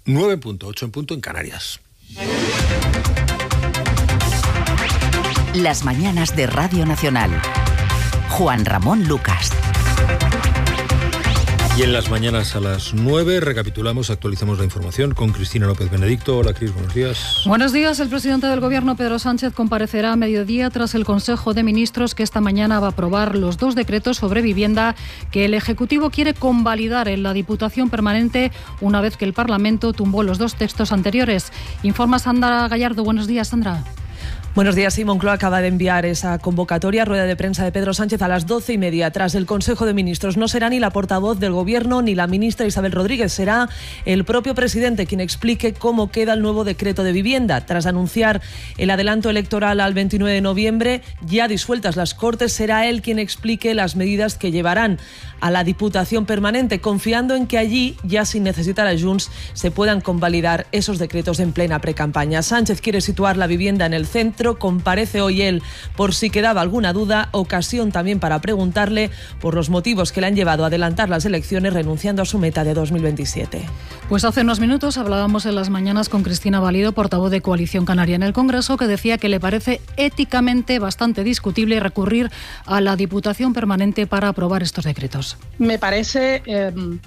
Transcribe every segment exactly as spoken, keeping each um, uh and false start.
nueve en punto, ocho en punto en Canarias. Las mañanas de Radio Nacional. Juan Ramón Lucas. Y en las mañanas a las nueve recapitulamos, actualizamos la información con Cristina López Benedicto. Hola, Cris, buenos días. Buenos días. El presidente del Gobierno, Pedro Sánchez, comparecerá a mediodía tras el Consejo de Ministros que esta mañana va a aprobar los dos decretos sobre vivienda que el Ejecutivo quiere convalidar en la Diputación Permanente una vez que el Parlamento tumbó los dos textos anteriores. Informa Sandra Gallardo. Buenos días, Sandra. Buenos días. Sí, Moncloa acaba de enviar esa convocatoria, rueda de prensa de Pedro Sánchez a las doce y media. Tras el Consejo de Ministros no será ni la portavoz del Gobierno ni la ministra Isabel Rodríguez, será el propio presidente quien explique cómo queda el nuevo decreto de vivienda. Tras anunciar el adelanto electoral al veintinueve de noviembre, ya disueltas las Cortes, será él quien explique las medidas que llevarán a la Diputación Permanente, confiando en que allí, ya sin necesitar a Junts, se puedan convalidar esos decretos en plena precampaña. Sánchez quiere situar la vivienda en el centro. Comparece hoy él por si quedaba alguna duda, ocasión también para preguntarle por los motivos que le han llevado a adelantar las elecciones renunciando a su meta de dos mil veintisiete. Pues hace unos minutos hablábamos en las mañanas con Cristina Valido, portavoz de Coalición Canaria en el Congreso, que decía que le parece éticamente bastante discutible recurrir a la Diputación Permanente para aprobar estos decretos. Me parece eh,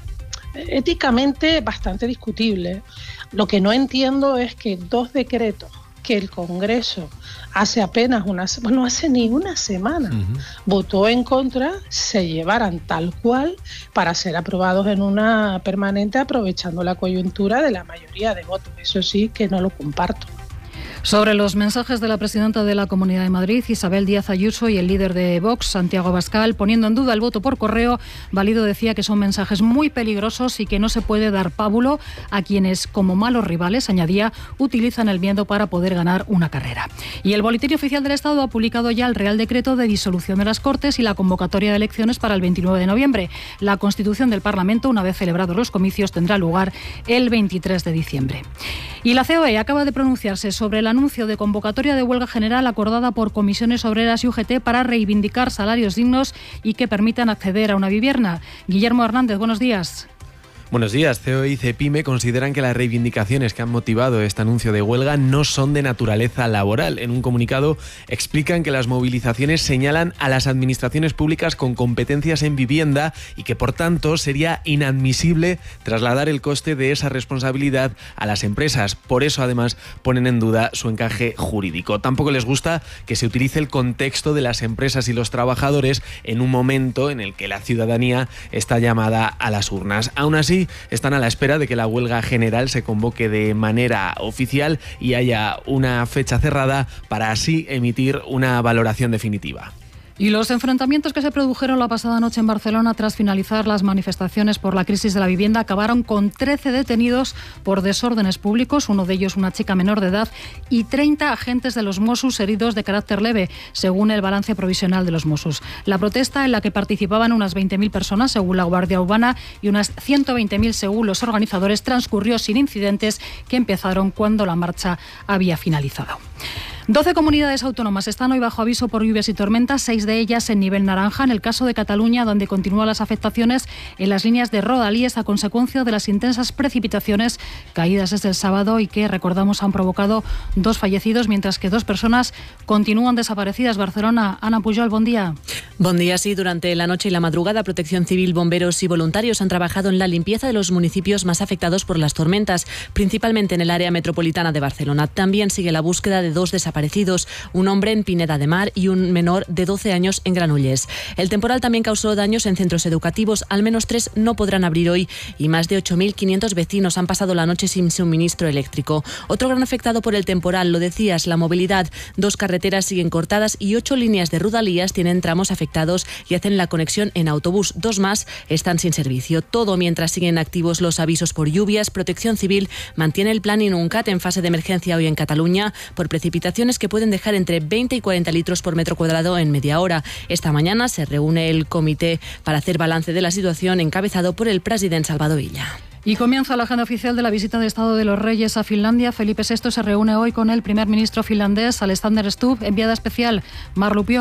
éticamente bastante discutible. Lo que no entiendo es que dos decretos que el Congreso hace apenas una semana, no hace ni una semana, uh-huh. votó en contra, se llevaran tal cual para ser aprobados en una permanente, aprovechando la coyuntura de la mayoría de votos. Eso sí que no lo comparto. Sobre los mensajes de la presidenta de la Comunidad de Madrid, Isabel Díaz Ayuso, y el líder de Vox, Santiago Abascal, poniendo en duda el voto por correo, Valido decía que son mensajes muy peligrosos y que no se puede dar pábulo a quienes, como malos rivales, añadía, utilizan el miedo para poder ganar una carrera. Y el Boletín Oficial del Estado ha publicado ya el Real Decreto de disolución de las Cortes y la convocatoria de elecciones para el veintinueve de noviembre. La constitución del Parlamento, una vez celebrados los comicios, tendrá lugar el veintitrés de diciembre. Y la C O E acaba de pronunciarse sobre la anuncio de convocatoria de huelga general acordada por comisiones obreras y U G T para reivindicar salarios dignos y que permitan acceder a una vivienda. Guillermo Hernández, buenos días. Buenos días. C O E y CEPIME consideran que las reivindicaciones que han motivado este anuncio de huelga no son de naturaleza laboral. En un comunicado explican que las movilizaciones señalan a las administraciones públicas con competencias en vivienda y que, por tanto, sería inadmisible trasladar el coste de esa responsabilidad a las empresas. Por eso, además, ponen en duda su encaje jurídico. Tampoco les gusta que se utilice el contexto de las empresas y los trabajadores en un momento en el que la ciudadanía está llamada a las urnas. Aún así, están a la espera de que la huelga general se convoque de manera oficial y haya una fecha cerrada para así emitir una valoración definitiva. Y los enfrentamientos que se produjeron la pasada noche en Barcelona tras finalizar las manifestaciones por la crisis de la vivienda acabaron con trece detenidos por desórdenes públicos, uno de ellos una chica menor de edad, y treinta agentes de los Mossos heridos de carácter leve, según el balance provisional de los Mossos. La protesta, en la que participaban unas veinte mil personas, según la Guardia Urbana, y unas ciento veinte mil, según los organizadores, transcurrió sin incidentes que empezaron cuando la marcha había finalizado. doce comunidades autónomas están hoy bajo aviso por lluvias y tormentas, seis de ellas en nivel naranja. En el caso de Cataluña, donde continúan las afectaciones en las líneas de Rodalies a consecuencia de las intensas precipitaciones caídas desde el sábado y que, recordamos, han provocado dos fallecidos, mientras que dos personas continúan desaparecidas. Barcelona, Ana Pujol, buen día. Buen día, sí. Durante la noche y la madrugada, Protección Civil, bomberos y voluntarios han trabajado en la limpieza de los municipios más afectados por las tormentas, principalmente en el área metropolitana de Barcelona. También sigue la búsqueda de dos desaparecidos. Un hombre en Pineda de Mar y un menor de doce años en Granollers. El temporal también causó daños en centros educativos. Al menos tres no podrán abrir hoy y más de ocho mil quinientos vecinos han pasado la noche sin suministro eléctrico. Otro gran afectado por el temporal, lo decías, la movilidad. Dos carreteras siguen cortadas y ocho líneas de Rodalías tienen tramos afectados y hacen la conexión en autobús. Dos más están sin servicio. Todo mientras siguen activos los avisos por lluvias. Protección Civil mantiene el plan Inuncat en fase de emergencia hoy en Cataluña por precipitaciones que pueden dejar entre veinte y cuarenta litros por metro cuadrado en media hora. Esta mañana se reúne el comité para hacer balance de la situación, encabezado por el presidente Salvador Illa. Y comienza la agenda oficial de la visita de Estado de los Reyes a Finlandia. Felipe sexto se reúne hoy con el primer ministro finlandés, Alexander Stubb. Enviada especial, Mar Lupión.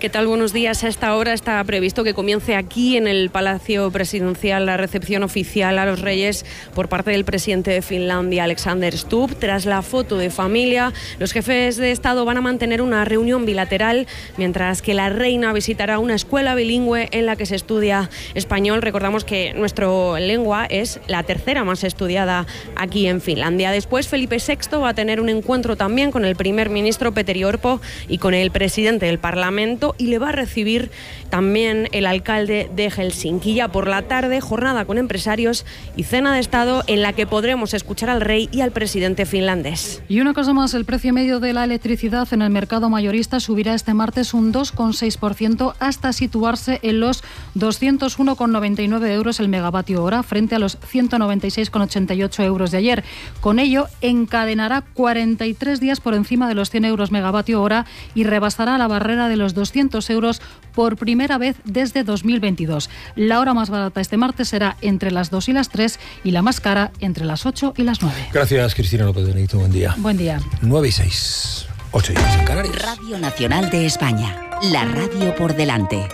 ¿Qué tal? Buenos días. A esta hora está previsto que comience aquí en el Palacio Presidencial la recepción oficial a los Reyes por parte del presidente de Finlandia, Alexander Stubb. Tras la foto de familia, los jefes de Estado van a mantener una reunión bilateral, mientras que la reina visitará una escuela bilingüe en la que se estudia español. Recordamos que nuestra lengua es la tercera más estudiada aquí en Finlandia. Después, Felipe sexto va a tener un encuentro también con el primer ministro Petteri Orpo y con el presidente del Parlamento, y le va a recibir también el alcalde de Helsinki. Ya por la tarde, jornada con empresarios y cena de Estado en la que podremos escuchar al rey y al presidente finlandés. Y una cosa más, el precio medio de la electricidad en el mercado mayorista subirá este martes un dos coma seis por ciento hasta situarse en los doscientos uno coma noventa y nueve euros el megavatio hora frente a los ciento noventa y seis coma ochenta y ocho euros de ayer. Con ello, encadenará cuarenta y tres días por encima de los cien euros megavatio hora y rebasará la barrera de los doscientos euros por primera vez desde dos mil veintidós. La hora más barata este martes será entre las dos y las tres y la más cara entre las ocho y las nueve. Gracias, Cristina López Benedicto. Buen día. Buen día. nueve y seis, ocho y seis en Canarias. Radio Nacional de España. La radio por delante.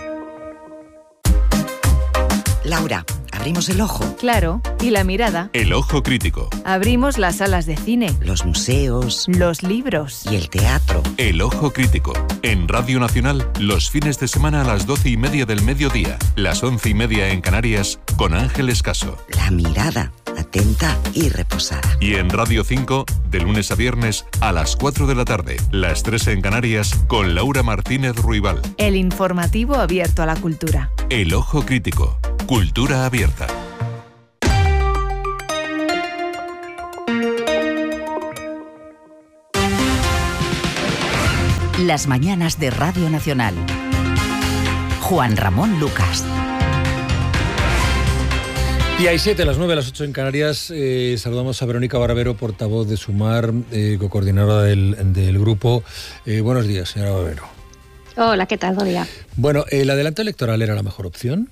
Laura, abrimos el ojo. Claro, y la mirada. El ojo crítico. Abrimos las salas de cine. Los museos. Los libros. Y el teatro. El ojo crítico. En Radio Nacional, los fines de semana a las doce y media del mediodía, las once y media en Canarias, con Ángeles Caso. La mirada, atenta y reposada. Y en Radio cinco, de lunes a viernes, a las cuatro de la tarde, las tres en Canarias, con Laura Martínez Ruibal. El informativo abierto a la cultura. El ojo crítico. Cultura abierta. Las mañanas de Radio Nacional. Juan Ramón Lucas. Y hay siete, a las nueve, a las ocho en Canarias. Eh, saludamos a Verónica Barbero, portavoz de Sumar, eh, coordinadora del, del grupo. Eh, buenos días, señora Barbero. Hola, ¿qué tal? Buen día. Bueno, ¿el adelanto electoral era la mejor opción?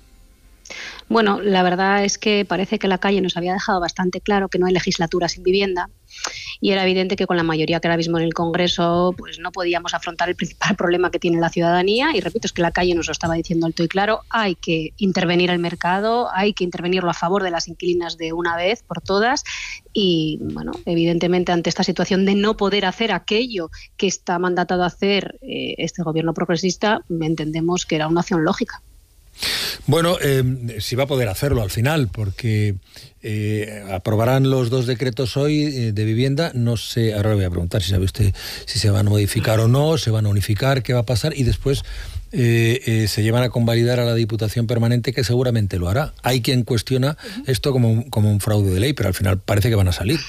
Bueno, la verdad es que parece que la calle nos había dejado bastante claro que no hay legislatura sin vivienda, y era evidente que con la mayoría que ahora mismo en el Congreso pues no podíamos afrontar el principal problema que tiene la ciudadanía, y repito, es que la calle nos lo estaba diciendo alto y claro: hay que intervenir el mercado, hay que intervenirlo a favor de las inquilinas de una vez por todas, y bueno, evidentemente ante esta situación de no poder hacer aquello que está mandatado a hacer eh, este gobierno progresista, entendemos que era una acción lógica. Bueno, eh, si va a poder hacerlo al final, porque eh, aprobarán los dos decretos hoy eh, de vivienda. No sé, ahora le voy a preguntar si sabe usted si se van a modificar o no, se van a unificar, qué va a pasar, y después eh, eh, se llevan a convalidar a la Diputación Permanente, que seguramente lo hará. Hay quien cuestiona esto como un, como un fraude de ley, pero al final parece que van a salir.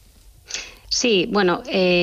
Sí, bueno,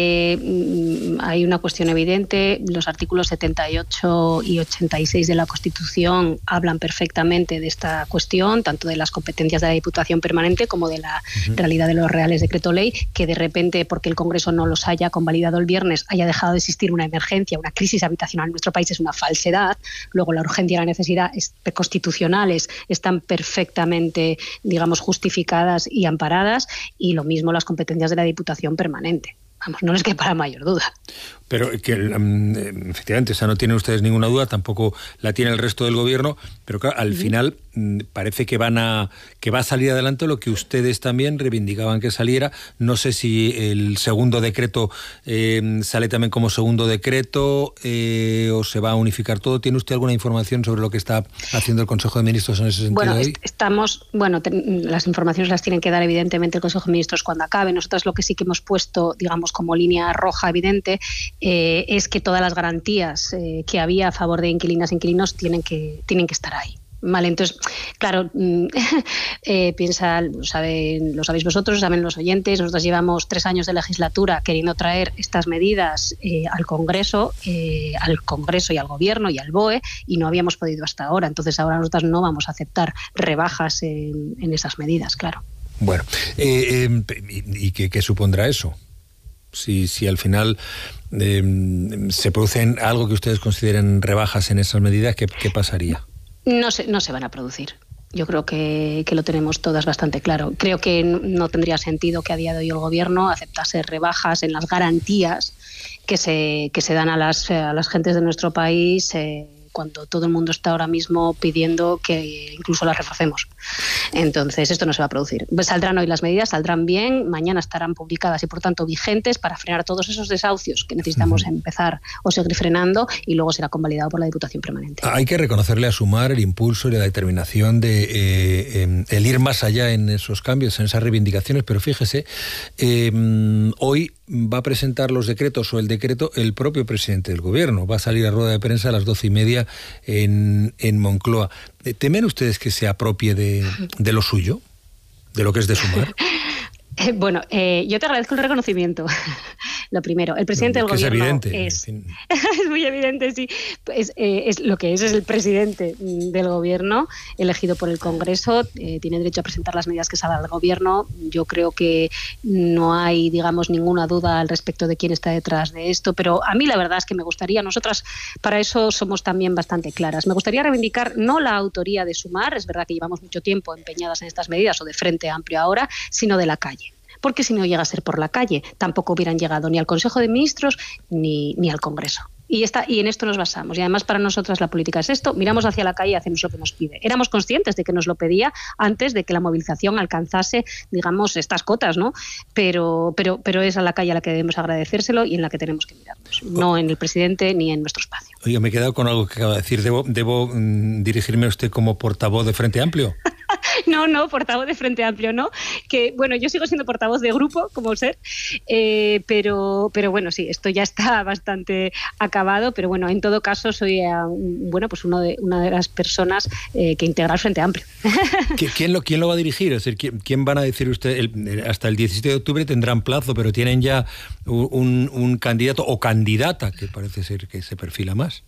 eh, hay una cuestión evidente. Los artículos setenta y ocho y ochenta y seis de la Constitución hablan perfectamente de esta cuestión, tanto de las competencias de la Diputación Permanente como de la uh-huh. realidad de los reales decreto ley, que de repente, porque el Congreso no los haya convalidado el viernes, haya dejado de existir una emergencia, una crisis habitacional en nuestro país, es una falsedad. Luego la urgencia y la necesidad constitucionales están perfectamente, digamos, justificadas y amparadas, y lo mismo las competencias de la Diputación Permanente. Vamos, no les quepa la mayor duda. Pero que um, efectivamente, o sea, no tienen ustedes ninguna duda, tampoco la tiene el resto del gobierno, pero claro, al uh-huh. final mm, parece que van a que va a salir adelante lo que ustedes también reivindicaban que saliera. No sé si el segundo decreto eh, sale también como segundo decreto eh, o se va a unificar todo. ¿Tiene usted alguna información sobre lo que está haciendo el Consejo de Ministros en ese sentido? Bueno, hoy? estamos, bueno, te, las informaciones las tienen que dar evidentemente el Consejo de Ministros cuando acabe. Nosotros lo que sí que hemos puesto, digamos, como línea roja evidente, eh, es que todas las garantías eh, que había a favor de inquilinas e inquilinos tienen que, tienen que estar ahí. Vale, entonces, claro, eh, piensa, lo, saben, lo sabéis vosotros, lo saben los oyentes, nosotros llevamos tres años de legislatura queriendo traer estas medidas eh, al Congreso, eh, al Congreso y al Gobierno y al B O E, y no habíamos podido hasta ahora. Entonces ahora nosotros no vamos a aceptar rebajas en, en esas medidas, claro. Bueno, eh, eh, ¿y, y qué, qué supondrá eso? Si, si al final eh, se producen algo que ustedes consideren rebajas en esas medidas, ¿qué, qué pasaría? No se, no se van a producir. Yo creo que, que lo tenemos todas bastante claro. Creo que no tendría sentido que a día de hoy el Gobierno aceptase rebajas en las garantías que se, que se dan a las, a las gentes de nuestro país eh, cuando todo el mundo está ahora mismo pidiendo que incluso las reforcemos. Entonces, esto no se va a producir. Saldrán hoy las medidas, saldrán bien, mañana estarán publicadas y, por tanto, vigentes para frenar todos esos desahucios que necesitamos uh-huh. empezar o seguir frenando, y luego será convalidado por la Diputación Permanente. Hay que reconocerle a Sumar el impulso y la determinación de eh, eh, el ir más allá en esos cambios, en esas reivindicaciones, pero fíjese, eh, hoy va a presentar los decretos o el decreto el propio presidente del gobierno. Va a salir a rueda de prensa a las doce y media en, en Moncloa. ¿Temen ustedes que se apropie de, de lo suyo? ¿De lo que es de Sumar? Eh, bueno, eh, yo te agradezco el reconocimiento. Lo primero, el presidente del que gobierno es evidente, es, en fin. es muy evidente, sí. Es, eh, es lo que es, es el presidente del gobierno, elegido por el Congreso, eh, tiene derecho a presentar las medidas que salga del gobierno. Yo creo que no hay, digamos, ninguna duda al respecto de quién está detrás de esto, pero a mí la verdad es que me gustaría, nosotras para eso somos también bastante claras, me gustaría reivindicar no la autoría de Sumar, es verdad que llevamos mucho tiempo empeñadas en estas medidas, o de Frente Amplio ahora, sino de la calle. Porque si no llega a ser por la calle, tampoco hubieran llegado ni al Consejo de Ministros ni, ni al Congreso. Y, esta, y en esto nos basamos. Y además para nosotras la política es esto, miramos hacia la calle y hacemos lo que nos pide. Éramos conscientes de que nos lo pedía antes de que la movilización alcanzase, digamos, estas cotas, ¿no? Pero, pero, pero es a la calle a la que debemos agradecérselo y en la que tenemos que mirarnos, no en el presidente ni en nuestro espacio. Oye, me he quedado con algo que acaba de decir. ¿Debo, debo mm, dirigirme a usted como portavoz de Frente Amplio? No, no, portavoz de Frente Amplio, ¿no? Que, bueno, yo sigo siendo portavoz de grupo, como ser, eh, pero, pero bueno, sí, esto ya está bastante acabado, pero bueno, en todo caso soy, eh, bueno, pues uno de, una de las personas eh, que integra el Frente Amplio. ¿Quién lo, quién lo va a dirigir? Es decir, ¿quién, quién van a decir usted? El, hasta el diecisiete de octubre tendrán plazo, pero tienen ya un, un candidato o candidata que parece ser que se perfila más.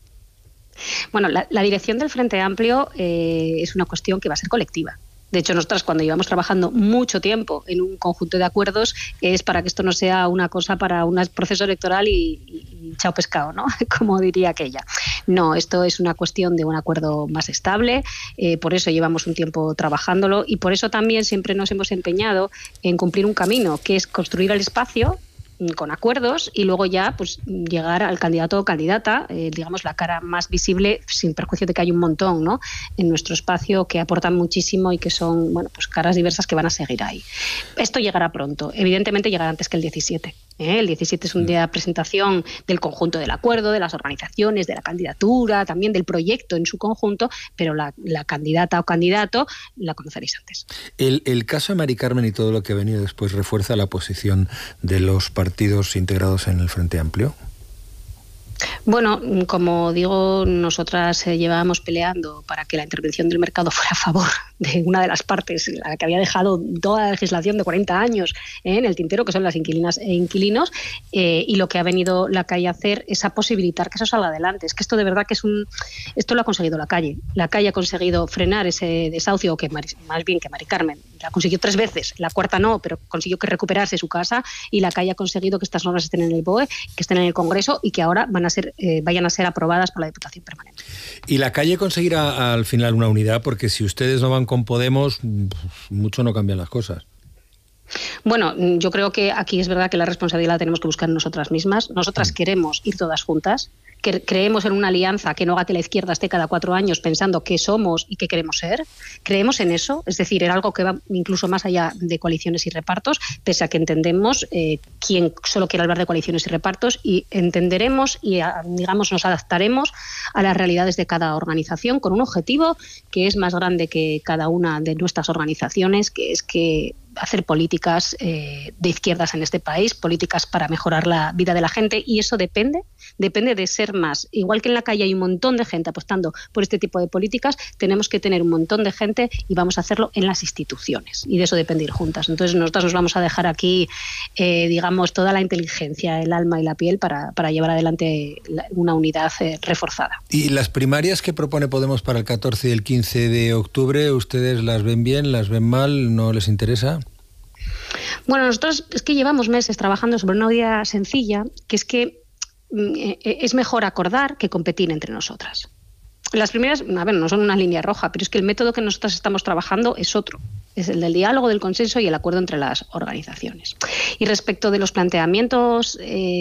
Bueno, la, la dirección del Frente Amplio eh, es una cuestión que va a ser colectiva. De hecho, nosotras cuando llevamos trabajando mucho tiempo en un conjunto de acuerdos es para que esto no sea una cosa para un proceso electoral y, y, y chao pescado, ¿no? Como diría aquella. No, esto es una cuestión de un acuerdo más estable, eh, por eso llevamos un tiempo trabajándolo y por eso también siempre nos hemos empeñado en cumplir un camino, que es construir el espacio con acuerdos y luego ya pues llegar al candidato o candidata, eh, digamos la cara más visible, sin perjuicio de que hay un montón, ¿no?, en nuestro espacio que aportan muchísimo y que son, bueno, pues caras diversas que van a seguir ahí. Esto llegará pronto, evidentemente llegará antes que el diecisiete. ¿eh? El diecisiete es un día de presentación del conjunto del acuerdo, de las organizaciones, de la candidatura, también del proyecto en su conjunto, pero la, la candidata o candidato la conoceréis antes. El, el caso de Mari Carmen y todo lo que ha venido después refuerza la posición de los partidos integrados en el Frente Amplio. Bueno, como digo, nosotras eh, llevábamos peleando para que la intervención del mercado fuera a favor de una de las partes, la que había dejado toda la legislación de cuarenta años eh, en el tintero, que son las inquilinas e inquilinos, eh, y lo que ha venido la calle a hacer es a posibilitar que eso salga adelante. Es que esto de verdad que es un... Esto lo ha conseguido la calle. La calle ha conseguido frenar ese desahucio, que más bien que Mari Carmen la consiguió tres veces, la cuarta no, pero consiguió que recuperase su casa, y la calle ha conseguido que estas normas estén en el B O E, que estén en el Congreso y que ahora van a ser Eh, vayan a ser aprobadas por la Diputación Permanente. Y la calle conseguirá al final una unidad, porque si ustedes no van con Podemos, mucho no cambian las cosas. Bueno, yo creo que aquí es verdad que la responsabilidad la tenemos que buscar nosotras mismas. Nosotras mm. queremos ir todas juntas, que creemos en una alianza que no haga que la izquierda esté cada cuatro años pensando qué somos y qué queremos ser. Creemos en eso, es decir, en algo que va incluso más allá de coaliciones y repartos, pese a que entendemos eh, quién solo quiere hablar de coaliciones y repartos, y entenderemos y, digamos, nos adaptaremos a las realidades de cada organización con un objetivo que es más grande que cada una de nuestras organizaciones, que es que hacer políticas eh, de izquierdas en este país, políticas para mejorar la vida de la gente, y eso depende, depende de ser más. Igual que en la calle hay un montón de gente apostando por este tipo de políticas, tenemos que tener un montón de gente y vamos a hacerlo en las instituciones, y de eso depende ir juntas. Entonces nosotros nos vamos a dejar aquí, eh, digamos, toda la inteligencia, el alma y la piel para, para llevar adelante una unidad eh, reforzada. ¿Y las primarias que propone Podemos para el catorce y el quince de octubre, ustedes las ven bien, las ven mal, no les interesa? Bueno, nosotros es que llevamos meses trabajando sobre una idea sencilla, que es que eh, es mejor acordar que competir entre nosotras. Las primeras, a ver, no son una línea roja, pero es que el método que nosotros estamos trabajando es otro. Es el del diálogo, del consenso y el acuerdo entre las organizaciones. Y respecto de los planteamientos eh,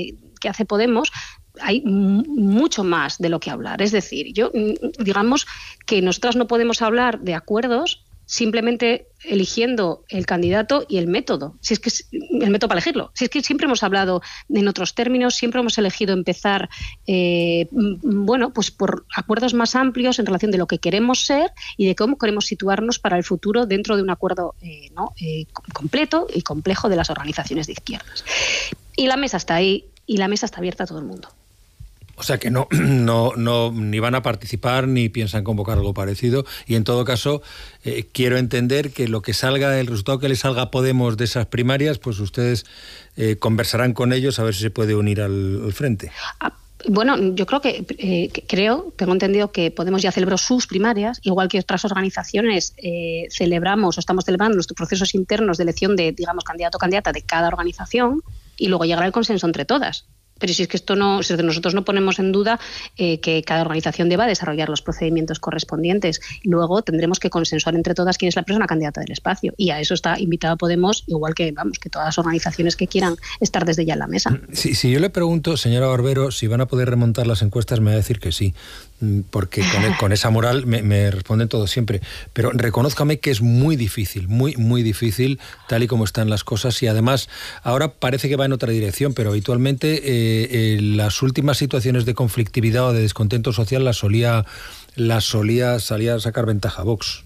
que hace Podemos, hay mucho más de lo que hablar. Es decir, yo digamos que nosotras no podemos hablar de acuerdos simplemente eligiendo el candidato y el método, si es que es el método para elegirlo. Si es que siempre hemos hablado en otros términos, siempre hemos elegido empezar, eh, bueno, pues por acuerdos más amplios en relación de lo que queremos ser y de cómo queremos situarnos para el futuro dentro de un acuerdo eh, ¿no? eh, completo y complejo de las organizaciones de izquierdas. Y la mesa está ahí y la mesa está abierta a todo el mundo. O sea que no, no, no, ni van a participar ni piensan convocar algo parecido. Y en todo caso, eh, quiero entender que lo que salga, el resultado que le salga a Podemos de esas primarias, pues ustedes eh, conversarán con ellos a ver si se puede unir al, al frente. Ah. Bueno, yo creo que, eh, que creo, tengo entendido que Podemos ya celebró sus primarias, igual que otras organizaciones eh, celebramos o estamos celebrando nuestros procesos internos de elección de, digamos, candidato o candidata de cada organización, y luego llegará el consenso entre todas. Pero si es que esto no, si es que nosotros no ponemos en duda eh, que cada organización deba desarrollar los procedimientos correspondientes. Luego tendremos que consensuar entre todas quién es la persona candidata del espacio. Y a eso está invitado Podemos, igual que vamos que todas las organizaciones que quieran estar desde ya en la mesa. Si, si yo le pregunto, señora Barbero, si van a poder remontar las encuestas, me va a decir que sí. Porque con, con esa moral me, me responden todos siempre. Pero reconózcame que es muy difícil, muy, muy difícil, tal y como están las cosas. Y además, ahora parece que va en otra dirección, pero habitualmente eh, eh, las últimas situaciones de conflictividad o de descontento social las solía, las solía salir a sacar ventaja Vox.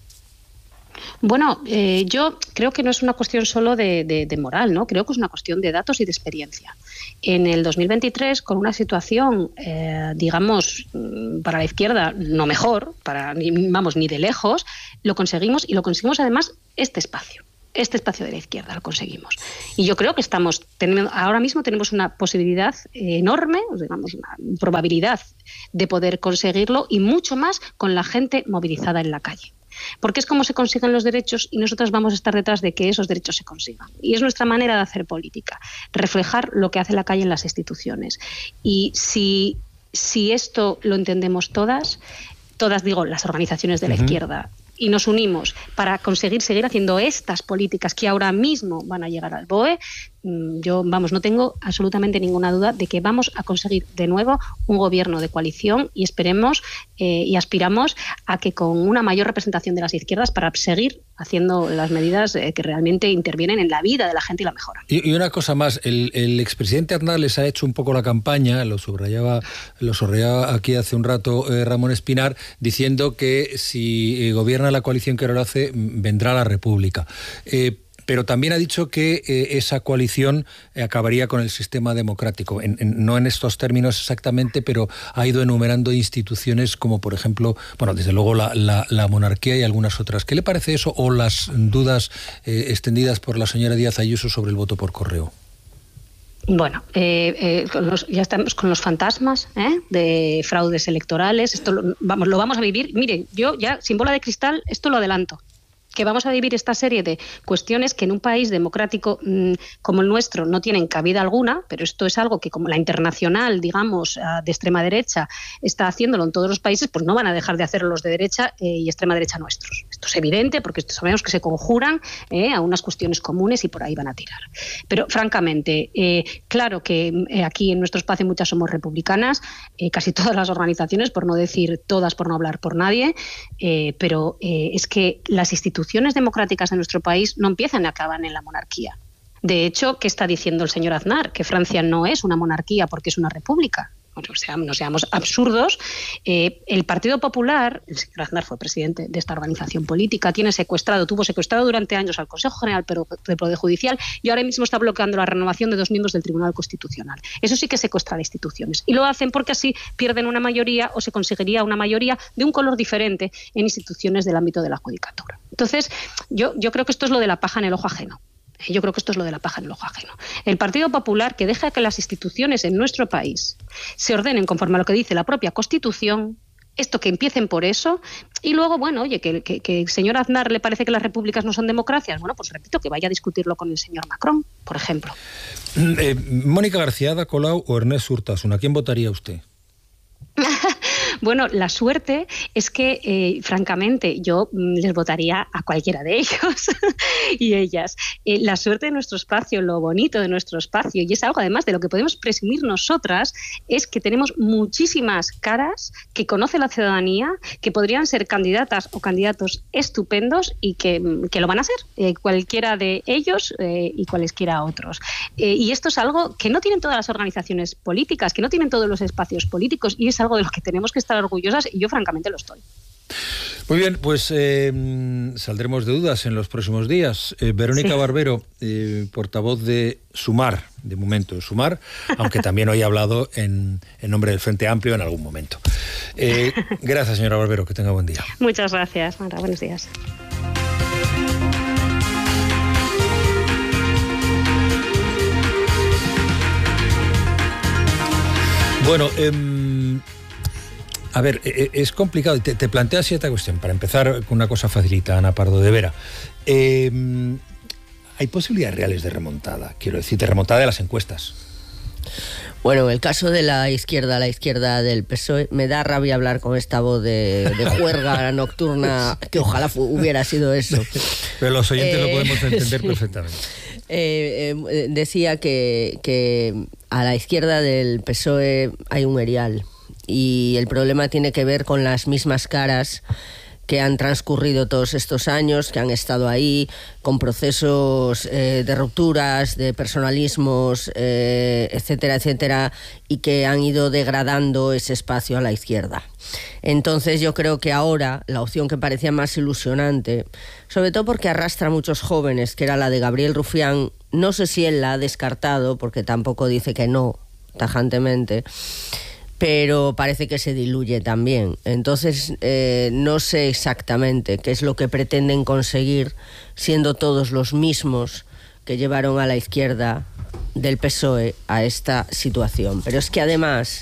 Bueno, eh, yo creo que no es una cuestión solo de, de, de moral, ¿no? Creo que es una cuestión de datos y de experiencia. En el dos mil veintitrés, con una situación, eh, digamos, para la izquierda no mejor, para ni, vamos, ni de lejos, lo conseguimos y lo conseguimos además este espacio. Este espacio de la izquierda lo conseguimos. Y yo creo que estamos teniendo, ahora mismo tenemos una posibilidad enorme, digamos, una probabilidad de poder conseguirlo y mucho más con la gente movilizada en la calle. Porque es como se consiguen los derechos y nosotras vamos a estar detrás de que esos derechos se consigan. Y es nuestra manera de hacer política, reflejar lo que hace la calle en las instituciones. Y si, si esto lo entendemos todas, todas digo, las organizaciones de la uh-huh. izquierda, y nos unimos para conseguir seguir haciendo estas políticas que ahora mismo van a llegar al B O E, yo, vamos, no tengo absolutamente ninguna duda de que vamos a conseguir de nuevo un gobierno de coalición y esperemos eh, y aspiramos a que con una mayor representación de las izquierdas para seguir haciendo las medidas eh, que realmente intervienen en la vida de la gente y la mejoran. Y, y una cosa más, el, el expresidente Aznar les ha hecho un poco la campaña, lo subrayaba, lo subrayaba aquí hace un rato eh, Ramón Espinar, diciendo que si eh, gobierna la coalición que ahora lo hace, vendrá la República. Eh, Pero también ha dicho que eh, esa coalición eh, acabaría con el sistema democrático. En, en, no en estos términos exactamente, pero ha ido enumerando instituciones como, por ejemplo, bueno, desde luego la, la, la monarquía y algunas otras. ¿Qué le parece eso o las dudas eh, extendidas por la señora Díaz Ayuso sobre el voto por correo? Bueno, eh, eh, con los, ya estamos con los fantasmas ¿eh? de fraudes electorales. Esto lo vamos, lo vamos a vivir. Miren, yo ya, sin bola de cristal, esto lo adelanto. Que vamos a vivir esta serie de cuestiones que en un país democrático mmm, como el nuestro no tienen cabida alguna, pero esto es algo que como la internacional, digamos, de extrema derecha está haciéndolo en todos los países, pues no van a dejar de hacerlo los de derecha eh, y extrema derecha nuestros. Esto es evidente porque sabemos que se conjuran eh, a unas cuestiones comunes y por ahí van a tirar. Pero francamente, eh, claro que eh, aquí en nuestro espacio muchas somos republicanas, eh, casi todas las organizaciones, por no decir todas, por no hablar por nadie, eh, pero eh, es que las instituciones Las instituciones democráticas de nuestro país no empiezan y acaban en la monarquía. De hecho, ¿qué está diciendo el señor Aznar? Que Francia no es una monarquía porque es una república. O sea, no seamos absurdos. Eh, el Partido Popular, el señor Aznar fue presidente de esta organización política, tiene secuestrado, tuvo secuestrado durante años al Consejo General del Poder Judicial y ahora mismo está bloqueando la renovación de dos miembros del Tribunal Constitucional. Eso sí que secuestra instituciones. Y lo hacen porque así pierden una mayoría o se conseguiría una mayoría de un color diferente en instituciones del ámbito de la judicatura. Entonces, yo, yo creo que esto es lo de la paja en el ojo ajeno. Yo creo que esto es lo de la paja en el ojo ajeno. El Partido Popular, que deja que las instituciones en nuestro país se ordenen conforme a lo que dice la propia Constitución, esto que empiecen por eso, y luego, bueno, oye, que, que, que el señor Aznar le parece que las repúblicas no son democracias, bueno, pues repito, que vaya a discutirlo con el señor Macron, por ejemplo. Eh, Mónica García, Ada Colau o Ernest Urtasun, ¿a quién votaría usted? Bueno, la suerte es que, eh, francamente, yo mm, les votaría a cualquiera de ellos y ellas. Eh, la suerte de nuestro espacio, lo bonito de nuestro espacio, y es algo además de lo que podemos presumir nosotras, es que tenemos muchísimas caras que conoce la ciudadanía, que podrían ser candidatas o candidatos estupendos y que, que lo van a ser, eh, cualquiera de ellos eh, y cualesquiera otros. Eh, y esto es algo que no tienen todas las organizaciones políticas, que no tienen todos los espacios políticos, y es algo de lo que tenemos que estar orgullosas, y yo francamente lo estoy. Muy bien, pues eh, saldremos de dudas en los próximos días. Eh, Verónica sí. Barbero, eh, portavoz de Sumar, de momento Sumar, aunque también hoy ha hablado en, en nombre del Frente Amplio en algún momento. Eh, gracias, señora Barbero, que tenga buen día. Muchas gracias, Mara, buenos días. Bueno, eh, a ver, es complicado. Te, te planteas cierta cuestión. Para empezar con una cosa facilita, Ana Pardo de Vera. Eh, ¿Hay posibilidades reales de remontada? Quiero decir, de remontada de las encuestas. Bueno, en el caso de la izquierda, la izquierda del P S O E, me da rabia hablar con esta voz de, de juerga nocturna, que ojalá hubiera sido eso. Pero los oyentes eh, lo podemos entender sí. perfectamente. Eh, eh, decía que, que a la izquierda del P S O E hay un erial, y el problema tiene que ver con las mismas caras que han transcurrido todos estos años, que han estado ahí, con procesos eh, de rupturas, de personalismos, eh, etcétera, etcétera, y que han ido degradando ese espacio a la izquierda. Entonces yo creo que ahora la opción que parecía más ilusionante, sobre todo porque arrastra a muchos jóvenes, que era la de Gabriel Rufián, no sé si él la ha descartado, porque tampoco dice que no, tajantemente, pero parece que se diluye también. Entonces eh, no sé exactamente qué es lo que pretenden conseguir, siendo todos los mismos que llevaron a la izquierda del P S O E a esta situación. Pero es que además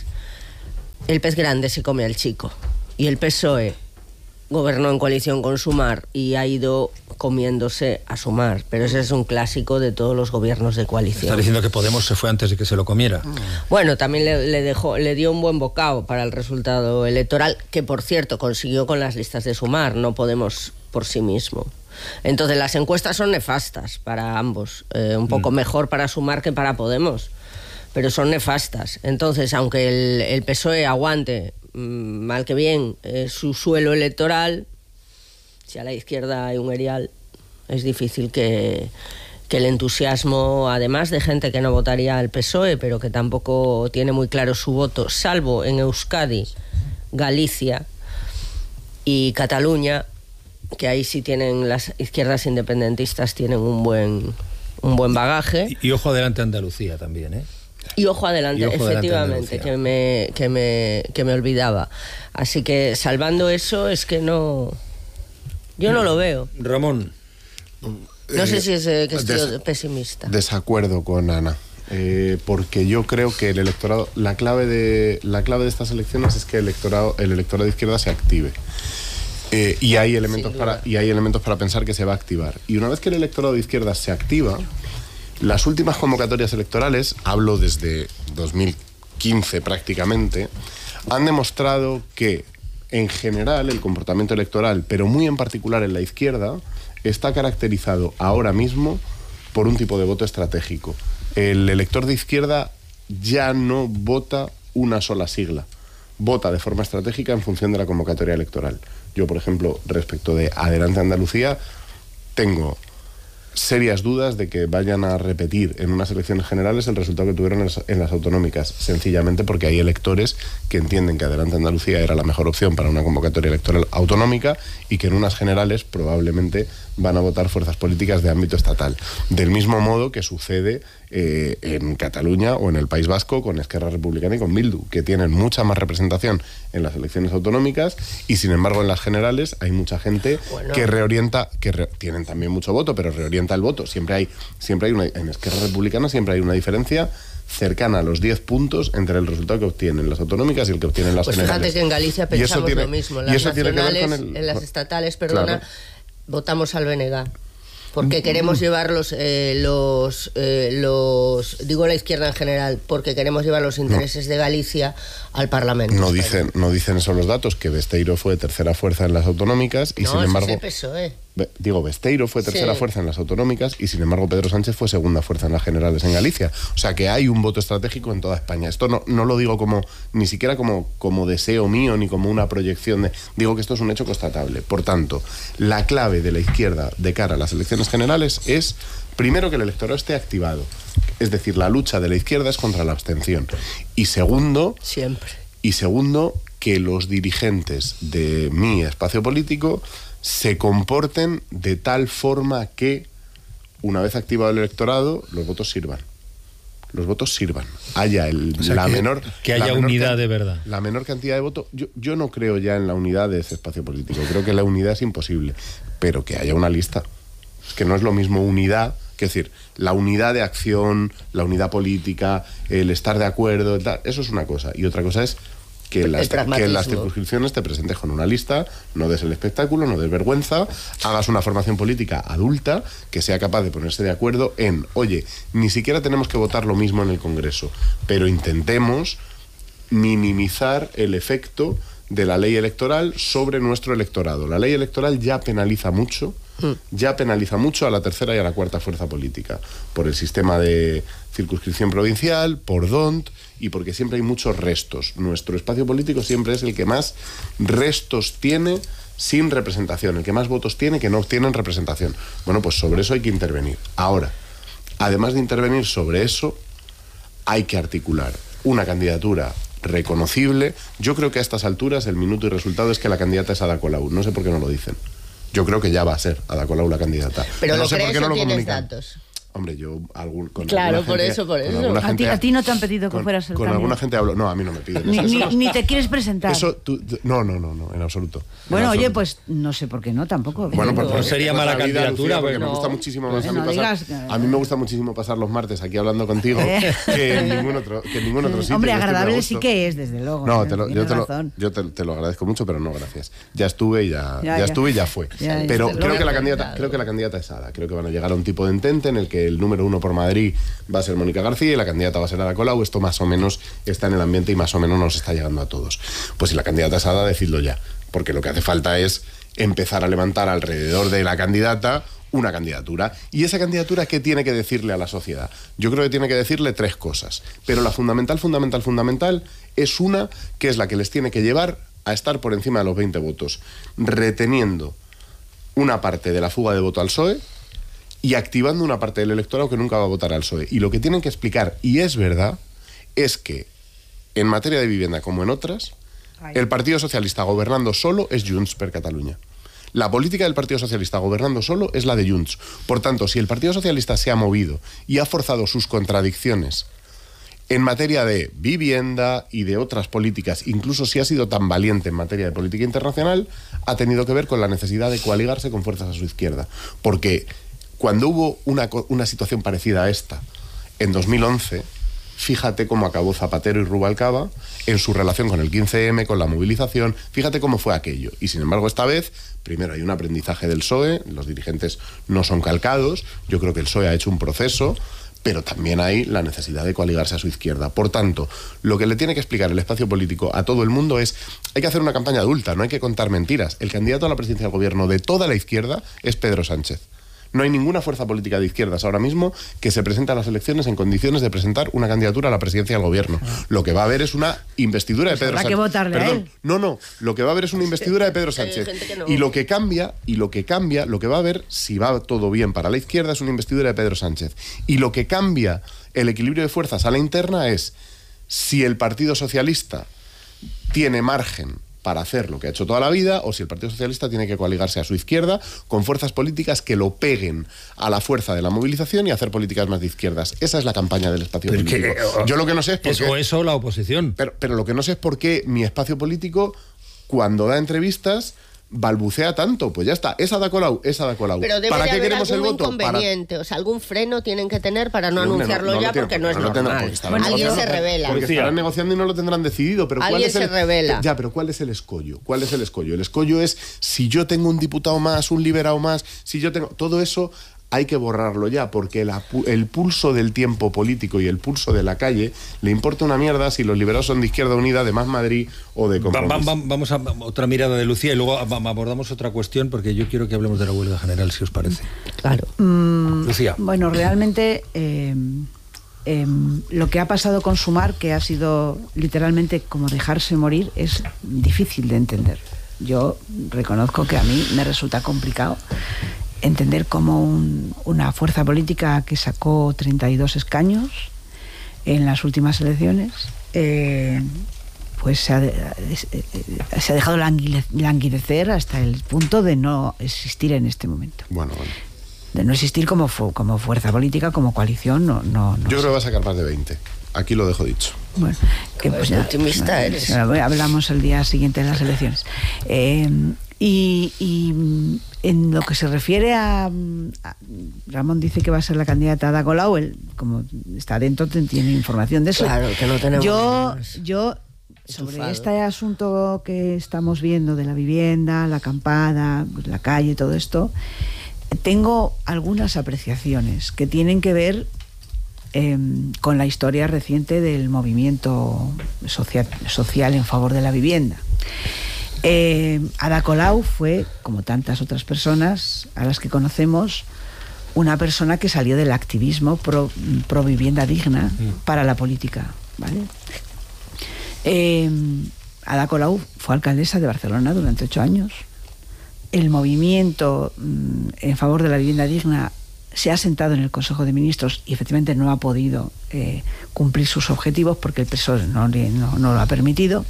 el pez grande se come al chico, y el P S O E gobernó en coalición con Sumar y ha ido comiéndose a Sumar, pero ese es un clásico de todos los gobiernos de coalición. ¿Está diciendo que Podemos se fue antes de que se lo comiera? Bueno, también le, le dejó, le dio un buen bocado para el resultado electoral, que por cierto consiguió con las listas de Sumar, no Podemos por sí mismo. Entonces las encuestas son nefastas para ambos, eh, un poco mm. mejor para Sumar que para Podemos, pero son nefastas. Entonces, aunque el, el P S O E aguante mal que bien eh, su suelo electoral, si a la izquierda hay un erial, es difícil que, que el entusiasmo, además de gente que no votaría al P S O E, pero que tampoco tiene muy claro su voto, salvo en Euskadi, Galicia y Cataluña, que ahí sí tienen las izquierdas independentistas, tienen un buen, un buen bagaje. Y, y ojo adelante Andalucía también, ¿eh? Y ojo adelante, y ojo adelante efectivamente, que me, que, me, que me olvidaba. Así que salvando eso, es que no... Yo no, no lo veo. Ramón. No eh, sé si es eh, que estoy des pesimista. Desacuerdo con Ana. Eh, porque yo creo que el electorado, la clave de la clave de estas elecciones es que el electorado, el electorado de izquierda se active. Eh, y hay elementos para y hay elementos para pensar que se va a activar. Y una vez que el electorado de izquierda se activa, las últimas convocatorias electorales, hablo desde dos mil quince prácticamente, han demostrado que en general el comportamiento electoral, pero muy en particular en la izquierda, está caracterizado ahora mismo por un tipo de voto estratégico. El elector de izquierda ya no vota una sola sigla, vota de forma estratégica en función de la convocatoria electoral. Yo, por ejemplo, respecto de Adelante Andalucía, tengo serias dudas de que vayan a repetir en unas elecciones generales el resultado que tuvieron en las, en las autonómicas, sencillamente porque hay electores que entienden que Adelante Andalucía era la mejor opción para una convocatoria electoral autonómica y que en unas generales probablemente van a votar fuerzas políticas de ámbito estatal. Del mismo modo que sucede eh, en Cataluña o en el País Vasco con Esquerra Republicana y con Bildu, que tienen mucha más representación en las elecciones autonómicas y sin embargo en las generales hay mucha gente bueno. que reorienta, que re, tienen también mucho voto, pero reorienta el voto. Siempre hay, siempre hay una, en Esquerra Republicana siempre hay una diferencia cercana a los diez puntos entre el resultado que obtienen las autonómicas y el que obtienen las pues generales. Fíjate que en Galicia pensamos tiene, lo mismo. En las nacionales, el, en las estatales, perdona, claro. votamos al B N G. porque queremos llevar los, eh, los, eh, los, digo la izquierda en general, porque queremos llevar los intereses no. de Galicia al Parlamento. No dicen, no dicen eso los datos, que Besteiro fue tercera fuerza en las autonómicas y no, sin embargo... Es el P S O E. Digo, Besteiro fue tercera sí. fuerza en las autonómicas y sin embargo Pedro Sánchez fue segunda fuerza en las generales en Galicia. O sea que hay un voto estratégico en toda España. Esto no, no lo digo como ni siquiera como, como deseo mío ni como una proyección de... Digo que esto es un hecho constatable. Por tanto, la clave de la izquierda de cara a las elecciones generales es, primero, que el electorado esté activado. Es decir, la lucha de la izquierda es contra la abstención. Y segundo... Siempre. Y segundo, que los dirigentes de mi espacio político se comporten de tal forma que, una vez activado el electorado, los votos sirvan. Los votos sirvan. Haya el, o sea, la que, menor... Que haya la unidad menor, de verdad. La menor cantidad de votos... Yo, yo no creo ya en la unidad de ese espacio político. Creo que la unidad es imposible. Pero que haya una lista. Es que no es lo mismo unidad... Es decir, la unidad de acción, la unidad política, el estar de acuerdo, tal, eso es una cosa. Y otra cosa es... Que, las, que en las circunscripciones te presentes con una lista, no des el espectáculo, no des vergüenza, hagas una formación política adulta que sea capaz de ponerse de acuerdo en, oye, ni siquiera tenemos que votar lo mismo en el Congreso, pero intentemos minimizar el efecto de la ley electoral sobre nuestro electorado. La ley electoral ya penaliza mucho, ya penaliza mucho a la tercera y a la cuarta fuerza política, por el sistema de circunscripción provincial, por D O N T, y porque siempre hay muchos restos. Nuestro espacio político siempre es el que más restos tiene sin representación, el que más votos tiene que no tienen representación. Bueno, pues sobre eso hay que intervenir. Ahora, además de intervenir sobre eso, hay que articular una candidatura reconocible. Yo creo que a estas alturas el minuto y resultado es que la candidata es Ada Colau. No sé por qué no lo dicen. Yo creo que ya va a ser Ada Colau la candidata. Pero no lo sé crees por qué no o lo tienes comunican. datos. Hombre, yo algún, con claro, por gente, eso, por eso. A ti, a ti no te han pedido que con, fueras el Con candidato. alguna gente hablo. No, a mí no me piden ni, eso. Ni, eso ni te quieres presentar. Eso, tú, no, no, no, no, en absoluto. Bueno, en oye, absoluto. pues no sé por qué no, tampoco. Bueno, pues, no sería mala vida, candidatura, Lucía, porque no. me gusta muchísimo Pues más no a, mí pasar, digas, a mí me gusta muchísimo pasar los martes aquí hablando contigo que en ningún otro, que en ningún otro sitio. Hombre, Yo estoy muy a agradable gusto. sí que es, desde luego. No, ¿eh? te lo, yo, te lo, razón. yo te, te lo agradezco mucho, pero no, gracias. Ya estuve y ya, Ya, ya, ya. estuve y ya fue. Ya, ya. Pero Lo creo he que la candidata, pensado. creo que la candidata es Ada. Creo que van a llegar a un tipo de entente en el que el número uno por Madrid va a ser Mónica García y la candidata va a ser Ada Colau. Esto más o menos está en el ambiente y más o menos nos está llegando a todos. Pues si la candidata es Ada, decidlo ya. Porque lo que hace falta es empezar a levantar alrededor de la candidata una candidatura. ¿Y esa candidatura qué tiene que decirle a la sociedad? Yo creo que tiene que decirle tres cosas. Pero la fundamental, fundamental, fundamental es una que es la que les tiene que llevar a estar por encima de los veinte votos, reteniendo una parte de la fuga de voto al P S O E y activando una parte del electorado que nunca va a votar al P S O E. Y lo que tienen que explicar, y es verdad, es que en materia de vivienda como en otras, el Partido Socialista gobernando solo es Junts per Catalunya. La política del Partido Socialista gobernando solo es la de Junts. Por tanto, si el Partido Socialista se ha movido y ha forzado sus contradicciones en materia de vivienda y de otras políticas, incluso si ha sido tan valiente en materia de política internacional, ha tenido que ver con la necesidad de coaligarse con fuerzas a su izquierda. Porque cuando hubo una, una situación parecida a esta, en dos mil once, fíjate cómo acabó Zapatero y Rubalcaba en su relación con el quince eme, con la movilización, fíjate cómo fue aquello. Y sin embargo, esta vez, primero hay un aprendizaje del P S O E, los dirigentes no son calcados, yo creo que el P S O E ha hecho un proceso, pero también hay la necesidad de coaligarse a su izquierda. Por tanto, lo que le tiene que explicar el espacio político a todo el mundo es, hay que hacer una campaña adulta, no hay que contar mentiras. El candidato a la presidencia del gobierno de toda la izquierda es Pedro Sánchez. No hay ninguna fuerza política de izquierdas ahora mismo que se presente a las elecciones en condiciones de presentar una candidatura a la presidencia del gobierno. Lo que va a haber es una investidura Pues de Pedro habrá Sánchez. que votarle Perdón, a él. no, no, lo que va a haber es una investidura de Pedro Hay Sánchez. gente que no. Y lo que cambia, y lo que cambia, lo que va a haber, si va todo bien para la izquierda, es una investidura de Pedro Sánchez. Y lo que cambia el equilibrio de fuerzas a la interna es si el Partido Socialista tiene margen para hacer lo que ha hecho toda la vida, o si el Partido Socialista tiene que coaligarse a su izquierda con fuerzas políticas que lo peguen a la fuerza de la movilización y hacer políticas más de izquierdas. Esa es la campaña del espacio Pero político. que, o, Yo lo que no sé es por es qué... o eso o la oposición. Pero, pero lo que no sé es por qué mi espacio político, cuando da entrevistas, balbucea tanto. Pues ya está, es Ada Colau, es Ada Colau. Pero debe ¿Para de qué haber queremos el algún voto? Para... inconveniente, o sea, algún freno tienen que tener para no No, anunciarlo no, no ya lo tienen, porque no es no lo tendrán, normal. porque estarán Alguien se negociando, revela. Porque estarán negociando y no lo tendrán decidido. Pero ¿cuál Alguien es el... se revela. Ya, pero ¿cuál es el escollo? ¿Cuál es el escollo? El escollo es si yo tengo un diputado más, un liberado más, si yo tengo... Todo eso... hay que borrarlo ya, porque la, el pulso del tiempo político y el pulso de la calle le importa una mierda si los liberados son de Izquierda Unida, de Más Madrid o de Compromís. Va, va, va, vamos a otra mirada de Lucía y luego abordamos otra cuestión, porque yo quiero que hablemos de la huelga general, si os parece. Claro. Mm, Lucía. Bueno, realmente eh, eh, lo que ha pasado con Sumar, que ha sido literalmente como dejarse morir, es difícil de entender. Yo reconozco que a mí me resulta complicado entender cómo un, una fuerza política que sacó treinta y dos escaños en las últimas elecciones, eh, pues se ha, se ha dejado languidecer hasta el punto de no existir en este momento. Bueno, bueno. De no existir como, fu como fuerza política, como coalición, no, no, no Yo sé. creo que va a sacar más de veinte. Aquí lo dejo dicho. Bueno, que pues ya, optimista pues, eres. Hablamos el día siguiente de las elecciones. Eh, y, y en lo que se refiere a, a Ramón dice que va a ser la candidata Ada Colau, él, como está dentro, tiene información de eso. Claro, que no tenemos. Yo, yo sobre este asunto que estamos viendo de la vivienda, la acampada, la calle, todo esto, tengo algunas apreciaciones que tienen que ver eh, con la historia reciente del movimiento social, social en favor de la vivienda. Eh, Ada Colau fue, como tantas otras personas a las que conocemos, una persona que salió del activismo pro, pro vivienda digna para la política, ¿vale? Eh, Ada Colau fue alcaldesa de Barcelona durante ocho años. El movimiento mmm, en favor de la vivienda digna se ha sentado en el Consejo de Ministros y efectivamente no ha podido eh, cumplir sus objetivos porque el P S O E no, no, no lo ha permitido.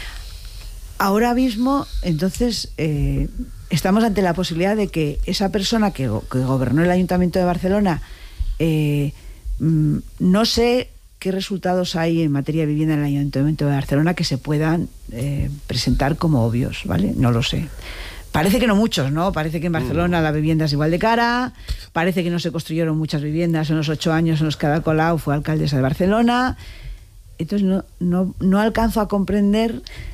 Ahora mismo, entonces, eh, estamos ante la posibilidad de que esa persona que, que gobernó el Ayuntamiento de Barcelona, eh, mmm, no sé qué resultados hay en materia de vivienda en el Ayuntamiento de Barcelona que se puedan eh, presentar como obvios, ¿vale? No lo sé. Parece que no muchos, ¿no? Parece que en Barcelona la vivienda es igual de cara, parece que no se construyeron muchas viviendas en los ocho años en los que Ada Colau fue alcaldesa de Barcelona. Entonces no, no, no alcanzo a comprender